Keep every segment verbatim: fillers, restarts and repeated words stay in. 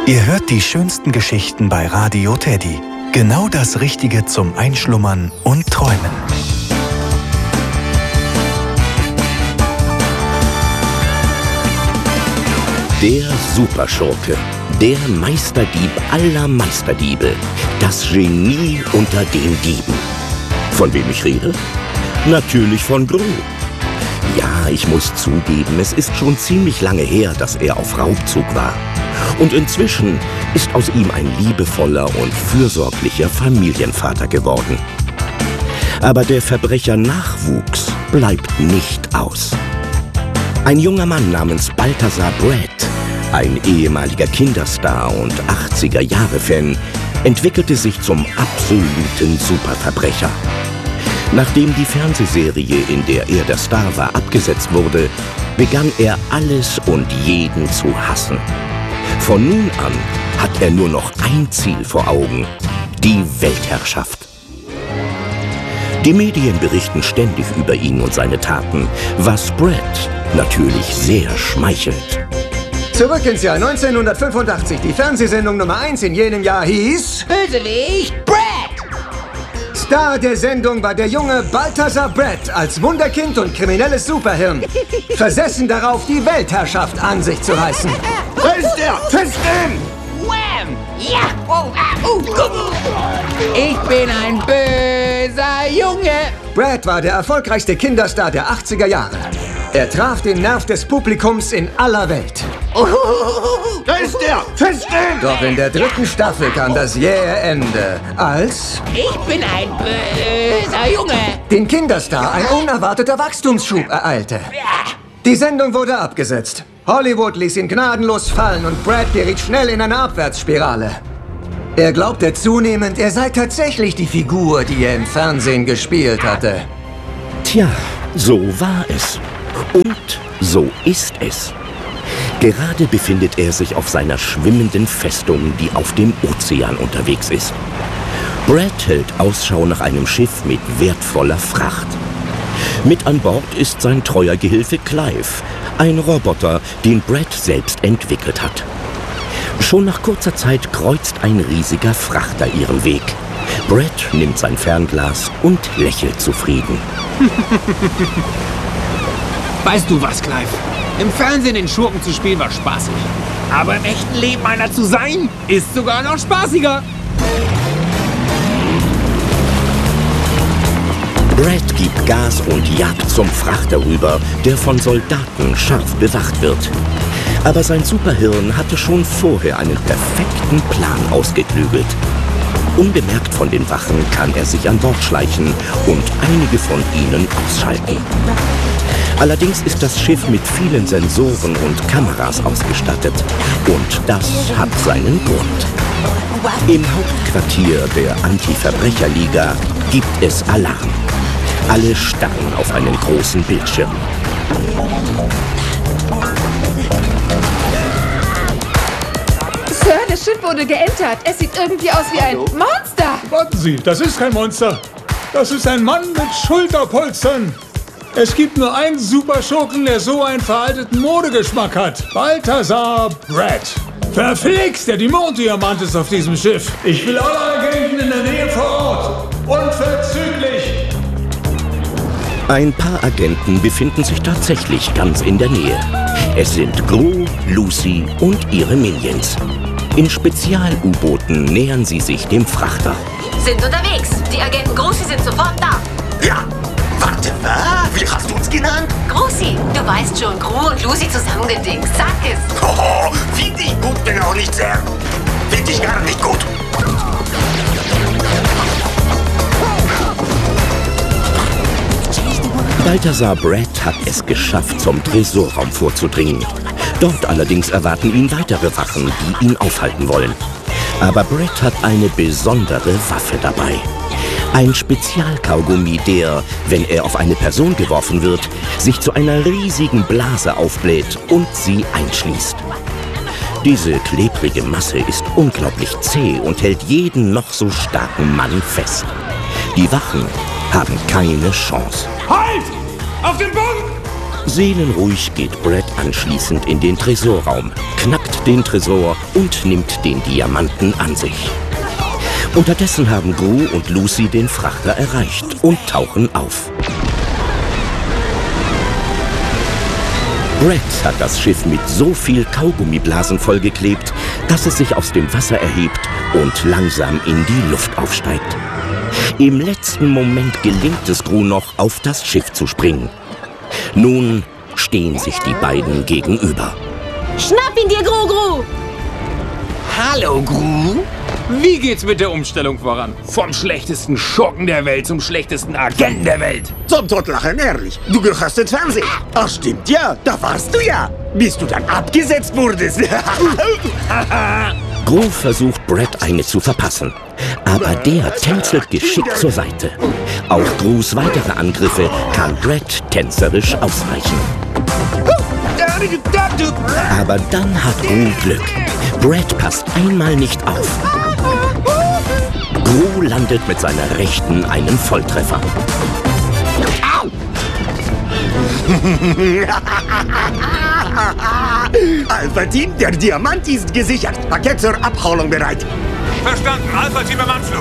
Ihr hört die schönsten Geschichten bei Radio Teddy. Genau das Richtige zum Einschlummern und Träumen. Der Superschurke, der Meisterdieb aller Meisterdiebe, das Genie unter den Dieben. Von wem ich rede? Natürlich von Gru. Ja, ich muss zugeben, es ist schon ziemlich lange her, dass er auf Raubzug war. Und inzwischen ist aus ihm ein liebevoller und fürsorglicher Familienvater geworden. Aber der Verbrecher-Nachwuchs bleibt nicht aus. Ein junger Mann namens Balthazar Brett, ein ehemaliger Kinderstar und achtziger-Jahre-Fan, entwickelte sich zum absoluten Superverbrecher. Nachdem die Fernsehserie, in der er der Star war, abgesetzt wurde, begann er alles und jeden zu hassen. Von nun an hat er nur noch ein Ziel vor Augen: die Weltherrschaft. Die Medien berichten ständig über ihn und seine Taten, was Brett natürlich sehr schmeichelt. Zurück ins Jahr neunzehnhundertfünfundachtzig. Die Fernsehsendung Nummer eins in jenem Jahr hieß... Bösewicht Brett! Star der Sendung war der junge Balthazar Brett als Wunderkind und kriminelles Superhirn. Versessen darauf, die Weltherrschaft an sich zu reißen. Da ist er! Festnehmen! Wham! Ja! Oh, ah, uh, uh. Ich bin ein böser Junge! Brett war der erfolgreichste Kinderstar der achtziger Jahre. Er traf den Nerv des Publikums in aller Welt. Da ist er! Festnehmen! Doch in der dritten Staffel kam das jähe Ende, als Ich bin ein böser Junge! den Kinderstar ein unerwarteter Wachstumsschub ereilte. Die Sendung wurde abgesetzt. Hollywood ließ ihn gnadenlos fallen und Brett geriet schnell in eine Abwärtsspirale. Er glaubte zunehmend, er sei tatsächlich die Figur, die er im Fernsehen gespielt hatte. Tja, so war es. Und so ist es. Gerade befindet er sich auf seiner schwimmenden Festung, die auf dem Ozean unterwegs ist. Brett hält Ausschau nach einem Schiff mit wertvoller Fracht. Mit an Bord ist sein treuer Gehilfe Clive, ein Roboter, den Brett selbst entwickelt hat. Schon nach kurzer Zeit kreuzt ein riesiger Frachter ihren Weg. Brett nimmt sein Fernglas und lächelt zufrieden. Weißt du was, Clive? Im Fernsehen den Schurken zu spielen war spaßig. Aber im echten Leben einer zu sein, ist sogar noch spaßiger. Brett gibt Gas und jagt zum Frachter rüber, der von Soldaten scharf bewacht wird. Aber sein Superhirn hatte schon vorher einen perfekten Plan ausgeklügelt. Unbemerkt von den Wachen kann er sich an Bord schleichen und einige von ihnen ausschalten. Allerdings ist das Schiff mit vielen Sensoren und Kameras ausgestattet. Und das hat seinen Grund. Im Hauptquartier der Anti-Verbrecher-Liga gibt es Alarm. Alle starren auf einen großen Bildschirm. Sir, das Schiff wurde geentert. Es sieht irgendwie aus wie ein Monster. Warten Sie, das ist kein Monster. Das ist ein Mann mit Schulterpolstern. Es gibt nur einen Superschurken, der so einen veralteten Modegeschmack hat. Balthazar Brett. Verflixt, der Dumont-Diamant ist auf diesem Schiff. Ich will alle Agenten in der Nähe vor Ort. Unverzüglich. Ein paar Agenten befinden sich tatsächlich ganz in der Nähe. Es sind Gru, Lucy und ihre Minions. In Spezial-U-Booten nähern sie sich dem Frachter. Sind unterwegs. Die Agenten Grossi sind sofort da. Ja! Warte, was? Wie hast du uns genannt? Grossi, du weißt schon, Gru und Lucy zusammen den Ding. Sag es. Oh, find ich gut, bin auch nicht sehr. Find ich gar nicht gut. Balthazar Brett hat es geschafft, zum Tresorraum vorzudringen. Dort allerdings erwarten ihn weitere Wachen, die ihn aufhalten wollen. Aber Brett hat eine besondere Waffe dabei. Ein Spezialkaugummi, der, wenn er auf eine Person geworfen wird, sich zu einer riesigen Blase aufbläht und sie einschließt. Diese klebrige Masse ist unglaublich zäh und hält jeden noch so starken Mann fest. Die Wachen haben keine Chance. Halt! Auf den Boden! Seelenruhig geht Brad anschließend in den Tresorraum, knackt den Tresor und nimmt den Diamanten an sich. Unterdessen haben Gru und Lucy den Frachter erreicht und tauchen auf. Brad hat das Schiff mit so viel Kaugummiblasen vollgeklebt, dass es sich aus dem Wasser erhebt und langsam in die Luft aufsteigt. Im letzten Moment gelingt es Gru noch, auf das Schiff zu springen. Nun stehen sich die beiden gegenüber. Schnapp ihn dir, Gru Gru! Hallo, Gru. Wie geht's mit der Umstellung voran? Vom schlechtesten Schurken der Welt zum schlechtesten Agenten der Welt. Zum Totlachen, ehrlich. Du gehörst ins Fernsehen. Ach, stimmt ja. Da warst du ja. Bis du dann abgesetzt wurdest. Gru versucht, Brad eine zu verpassen. Aber der tänzelt geschickt zur Seite. Auf Grus weitere Angriffe kann Brad tänzerisch ausweichen. Aber dann hat Gru Glück. Brad passt einmal nicht auf. Gru landet mit seiner Rechten einen Volltreffer. Au! Alpha-Team, der Diamant ist gesichert. Paket zur Abholung bereit. Verstanden, Alpha-Team im Anflug.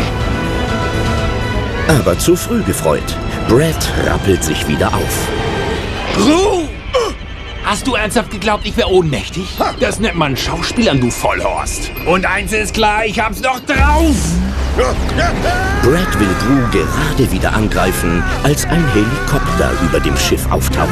Aber zu früh gefreut. Brad rappelt sich wieder auf. Gru! Hast du ernsthaft geglaubt, ich wäre ohnmächtig? Das nennt man Schauspielern, du Vollhorst. Und eins ist klar, ich hab's noch drauf! Brad will Gru gerade wieder angreifen, als ein Helikopter über dem Schiff auftaucht.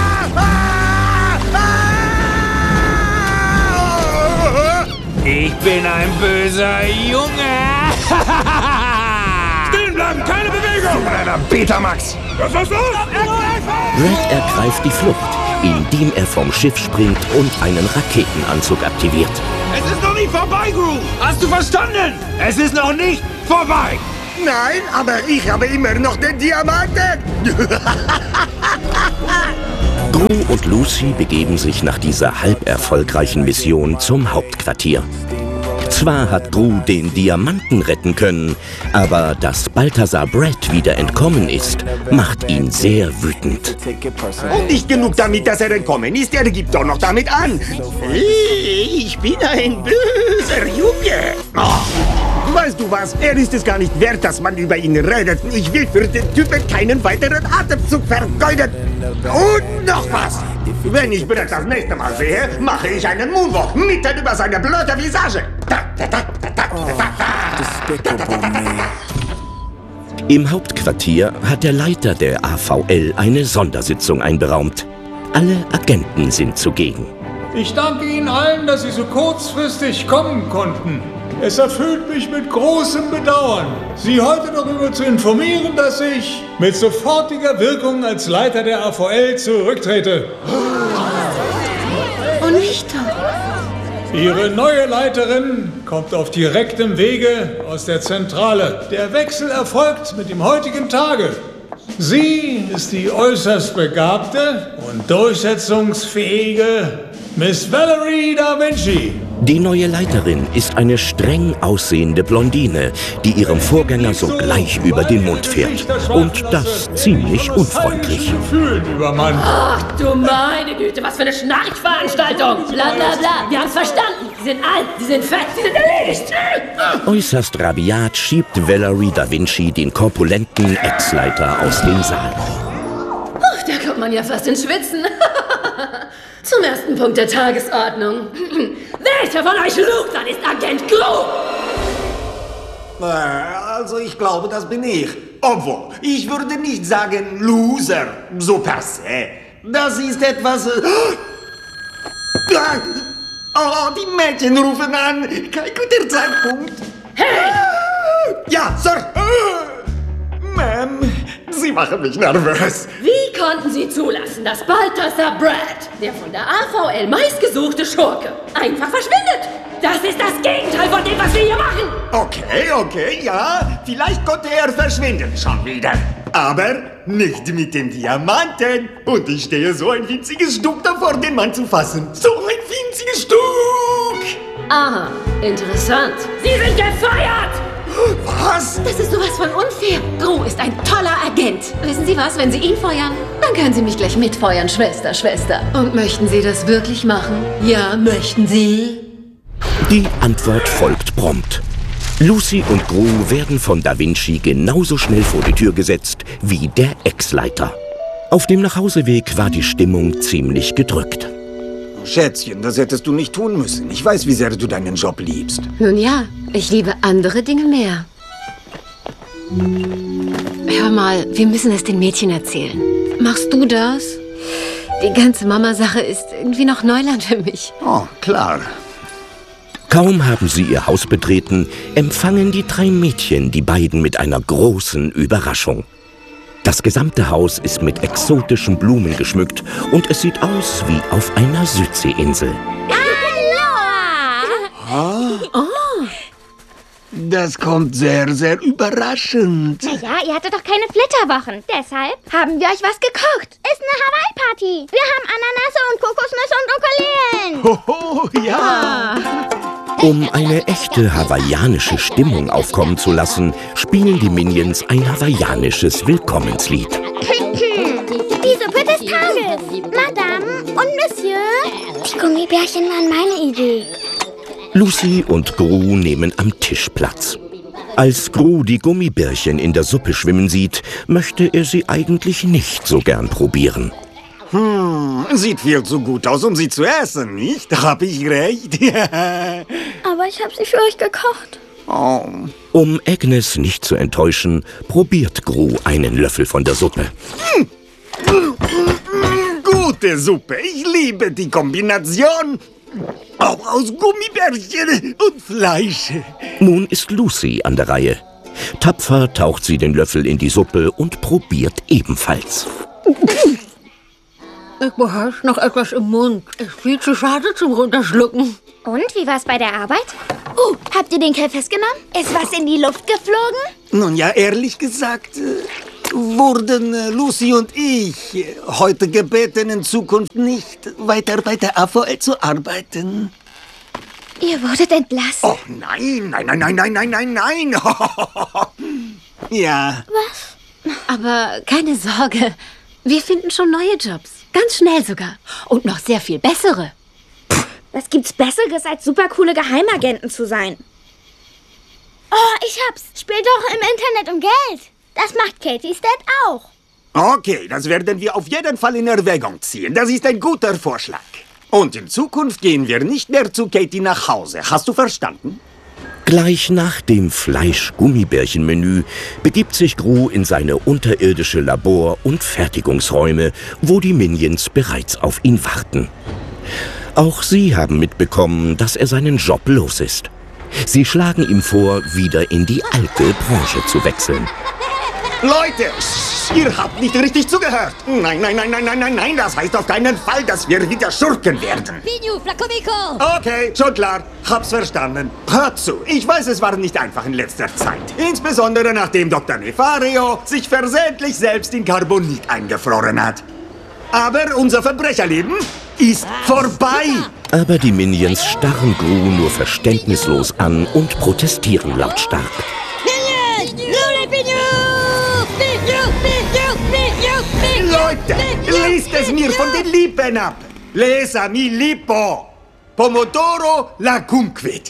Ich bin ein böser Junge! Stehen bleiben, keine Bewegung! Du kleiner Betamax! Was ist los? Brad ergreift die Flucht, indem er vom Schiff springt und einen Raketenanzug aktiviert. Es ist noch nicht vorbei, Gru! Hast du verstanden? Es ist noch nicht vorbei! Nein, aber ich habe immer noch den Diamanten! Gru und Lucy begeben sich nach dieser halb erfolgreichen Mission zum Hauptquartier. Zwar hat Gru den Diamanten retten können, aber dass Balthasar Brad wieder entkommen ist, macht ihn sehr wütend. Und nicht genug damit, dass er entkommen ist, er gibt doch noch damit an. Ich bin ein böser Junge. Oh. Weißt du was, er ist es gar nicht wert, dass man über ihn redet. Ich will für den Typen keinen weiteren Atemzug vergeuden. Und noch was. Wenn ich Brett das nächste Mal sehe, mache ich einen Moonwalk mitten über seine blöde Visage. Im Hauptquartier hat der Leiter der A V L eine Sondersitzung einberaumt. Alle Agenten sind zugegen. Ich danke Ihnen allen, dass Sie so kurzfristig kommen konnten. Es erfüllt mich mit großem Bedauern, Sie heute darüber zu informieren, dass ich mit sofortiger Wirkung als Leiter der A V L zurücktrete. Oh, nicht doch. Ihre neue Leiterin kommt auf direktem Wege aus der Zentrale. Der Wechsel erfolgt mit dem heutigen Tage. Sie ist die äußerst begabte und durchsetzungsfähige Miss Valerie Da Vinci. Die neue Leiterin ist eine streng aussehende Blondine, die ihrem Vorgänger sogleich über den Mund fährt. Und das ziemlich unfreundlich. Ach du meine Güte, was für eine Schnarchveranstaltung! Bla bla bla, wir haben's verstanden. Sie sind alt, sie sind fett, sie sind erledigt. Äußerst rabiat schiebt Valerie Da Vinci den korpulenten Ex-Leiter aus dem Saal. Puh, da kommt man ja fast ins Schwitzen. Zum ersten Punkt der Tagesordnung. Welcher von euch lugt, dann ist Agent Gru? Also ich glaube, das bin ich. Obwohl, ich würde nicht sagen Loser, so per se. Das ist etwas... Oh, die Mädchen rufen an. Kein guter Zeitpunkt. Hey! Ja, Sir. Ma'am, Sie machen mich nervös. Wie konnten Sie zulassen, dass Balthasar Brad, der von der A V L meistgesuchte Schurke, einfach verschwindet? Das ist das Gegenteil von dem, was wir hier machen. Okay, okay, ja. Vielleicht konnte er verschwinden, schon wieder. Aber nicht mit dem Diamanten. Und ich stehe so ein winziges Stück davor, den Mann zu fassen. So ein winziges Stück. Aha, interessant. Sie sind gefeuert! Was? Das ist sowas von unfair. Gru ist ein toller Agent. Wissen Sie was, wenn Sie ihn feuern, dann können Sie mich gleich mitfeuern, Schwester, Schwester. Und möchten Sie das wirklich machen? Ja, möchten Sie? Die Antwort folgt prompt. Lucy und Gru werden von Da Vinci genauso schnell vor die Tür gesetzt wie der Ex-Leiter. Auf dem Nachhauseweg war die Stimmung ziemlich gedrückt. Schätzchen, das hättest du nicht tun müssen. Ich weiß, wie sehr du deinen Job liebst. Nun ja, ich liebe andere Dinge mehr. Hör mal, wir müssen es den Mädchen erzählen. Machst du das? Die ganze Mama-Sache ist irgendwie noch Neuland für mich. Oh, klar. Kaum haben sie ihr Haus betreten, empfangen die drei Mädchen die beiden mit einer großen Überraschung. Das gesamte Haus ist mit exotischen Blumen geschmückt und es sieht aus wie auf einer Südseeinsel. Ah, oh. Das kommt sehr, sehr überraschend. Naja, ihr hattet doch keine Flitterwochen. Deshalb haben wir euch was gekocht. Ist eine Hawaii-Party. Wir haben Ananasse und Kokosnüsse und Ukulelen. Hoho, ja. Um eine echte hawaiianische Stimmung aufkommen zu lassen, spielen die Minions ein hawaiianisches Willkommenslied. Die Suppe des Tages. Madame und Monsieur. Die Gummibärchen waren meine Idee. Lucy und Gru nehmen am Tisch Platz. Als Gru die Gummibärchen in der Suppe schwimmen sieht, möchte er sie eigentlich nicht so gern probieren. Hm, sieht viel zu gut aus, um sie zu essen, nicht? Hab ich recht? Aber ich habe sie für euch gekocht. Oh. Um Agnes nicht zu enttäuschen, probiert Gru einen Löffel von der Suppe. Hm. Gute Suppe, ich liebe die Kombination. Auch aus Gummibärchen und Fleisch. Nun ist Lucy an der Reihe. Tapfer taucht sie den Löffel in die Suppe und probiert ebenfalls. Ich beherrsche noch etwas im Mund. Ist viel zu schade zum Runterschlucken. Und, wie war's bei der Arbeit? Oh, habt ihr den Kerl festgenommen? Ist was in die Luft geflogen? Nun ja, ehrlich gesagt, wurden Lucy und ich heute gebeten, in Zukunft nicht weiter bei der A V L zu arbeiten. Ihr wurdet entlassen? Oh nein, nein, nein, nein, nein, nein, nein, nein. Ja. Was? Aber keine Sorge, wir finden schon neue Jobs. Ganz schnell sogar. Und noch sehr viel bessere. Was gibt's Besseres, als supercoole Geheimagenten zu sein? Oh, ich hab's. Spiel doch im Internet um Geld. Das macht Katie's Dad auch. Okay, das werden wir auf jeden Fall in Erwägung ziehen. Das ist ein guter Vorschlag. Und in Zukunft gehen wir nicht mehr zu Katie nach Hause. Hast du verstanden? Gleich nach dem Fleisch-Gummibärchen-Menü begibt sich Gru in seine unterirdische Labor- und Fertigungsräume, wo die Minions bereits auf ihn warten. Auch sie haben mitbekommen, dass er seinen Job los ist. Sie schlagen ihm vor, wieder in die alte Branche zu wechseln. Leute, ihr habt nicht richtig zugehört. Nein, nein, nein, nein, nein, nein, nein. Das heißt auf keinen Fall, dass wir wieder Schurken werden. Okay, schon klar. Hab's verstanden. Hört zu. Ich weiß, es war nicht einfach in letzter Zeit. Insbesondere nachdem Doktor Nefario sich versehentlich selbst in Carbonit eingefroren hat. Aber unser Verbrecherleben ist vorbei. Aber die Minions starren Gru nur verständnislos an und protestieren lautstark. Leute, lest es mir von den Lippen ab. Lesa mi lipo. Pomodoro la kumquit.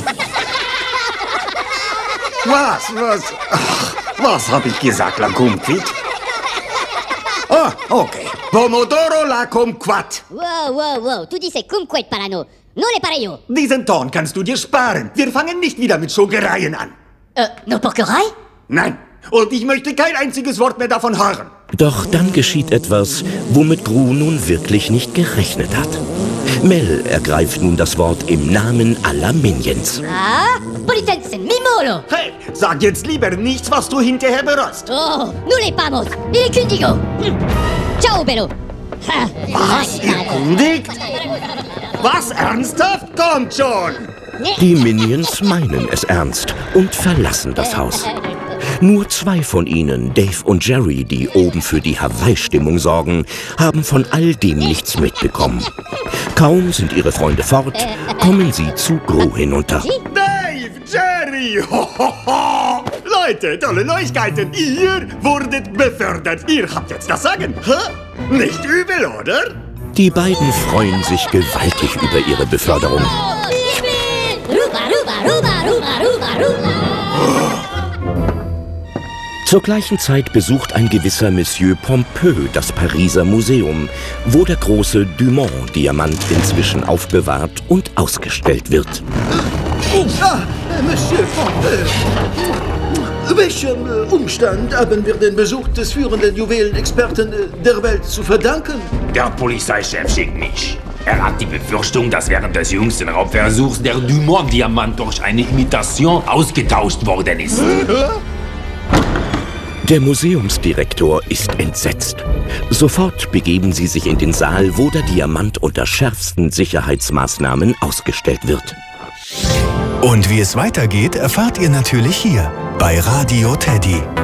Was, was? Ach, was habe ich gesagt, la kumquit? Ah, okay. Pomodoro la kumquat. Wow, wow, wow. Tu dices kumquat para no. No le para yo. Diesen Ton kannst du dir sparen. Wir fangen nicht wieder mit Schogereien an. Äh, no Pokerei? Nein. Und ich möchte kein einziges Wort mehr davon hören. Doch dann geschieht etwas, womit Gru nun wirklich nicht gerechnet hat. Mel ergreift nun das Wort im Namen aller Minions. Ah, Polizense, mi molo. Hey, sag jetzt lieber nichts, was du hinterher bereust. Oh, no le vamos. Ihr kündigo. Hm. Ciao, Bello. Ha. Was? Ihr kündigt? Was? Ernsthaft? Kommt schon. Die Minions meinen es ernst und verlassen das Haus. Nur zwei von ihnen, Dave und Jerry, die oben für die Hawaii-Stimmung sorgen, haben von all dem nichts mitbekommen. Kaum sind ihre Freunde fort, kommen sie zu Gru hinunter. Dave, Jerry! Harry! Hohoho. Leute, tolle Neuigkeiten. Ihr wurdet befördert. Ihr habt jetzt das Sagen. Hä? Nicht übel, oder? Die beiden freuen sich gewaltig über ihre Beförderung. Zur gleichen Zeit besucht ein gewisser Monsieur Pompeux das Pariser Museum, wo der große Dumont-Diamant inzwischen aufbewahrt und ausgestellt wird. Ah, Monsieur Pompeux. Welchem Umstand haben wir den Besuch des führenden Juwelenexperten der Welt zu verdanken? Der Polizeichef schickt mich. Er hat die Befürchtung, dass während des jüngsten Raubversuchs der Dumont-Diamant durch eine Imitation ausgetauscht worden ist. Der Museumsdirektor ist entsetzt. Sofort begeben sie sich in den Saal, wo der Diamant unter schärfsten Sicherheitsmaßnahmen ausgestellt wird. Und wie es weitergeht, erfahrt ihr natürlich hier bei Radio Teddy.